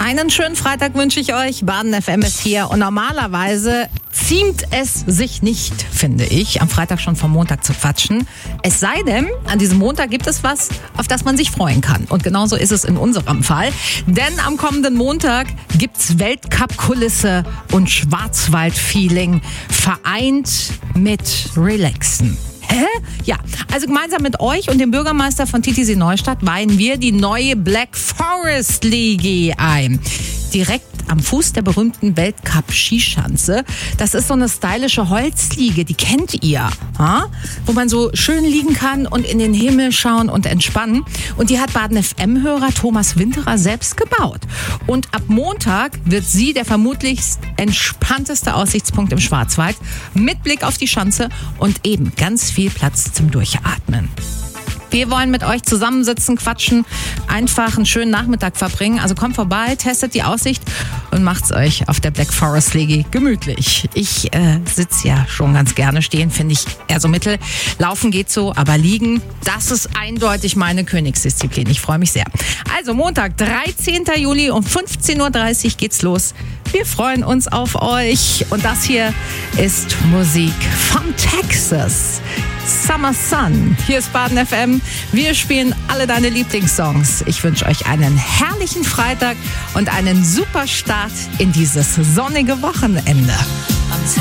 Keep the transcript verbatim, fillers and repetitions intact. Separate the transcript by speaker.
Speaker 1: Einen schönen Freitag wünsche ich euch. Baden F M ist hier und normalerweise ziemt es sich nicht, finde ich, am Freitag schon vom Montag zu quatschen. Es sei denn, an diesem Montag gibt es was, auf das man sich freuen kann. Und genauso ist es in unserem Fall. Denn am kommenden Montag gibt's Weltcup-Kulisse und Schwarzwald-Feeling vereint mit Relaxen. Hä? Ja, also gemeinsam mit euch und dem Bürgermeister von T T C Neustadt weihen wir die neue Black Forest League ein. Direkt am Fuß der berühmten Weltcup-Skischanze. Das ist so eine stylische Holzliege, die kennt ihr, ha? Wo man so schön liegen kann und in den Himmel schauen und entspannen. Und die hat Baden F M-Hörer Thomas Winterer selbst gebaut. Und ab Montag wird sie der vermutlich entspannteste Aussichtspunkt im Schwarzwald mit Blick auf die Schanze und eben ganz viel Platz zum Durchatmen. Wir wollen mit euch zusammensitzen, quatschen, einfach einen schönen Nachmittag verbringen. Also kommt vorbei, testet die Aussicht und macht's euch auf der Black Forest League gemütlich. Ich äh, sitze ja schon ganz gerne, stehen finde ich eher so mittel. Laufen geht so, aber liegen, das ist eindeutig meine Königsdisziplin. Ich freue mich sehr. Also Montag, dreizehnten Juli um fünfzehn Uhr dreißig geht's los. Wir freuen uns auf euch. Und das hier ist Musik von Texas. Summer Sun. Hier ist Baden F M. Wir spielen alle deine Lieblingssongs. Ich wünsche euch einen herrlichen Freitag und einen super Start in dieses sonnige Wochenende.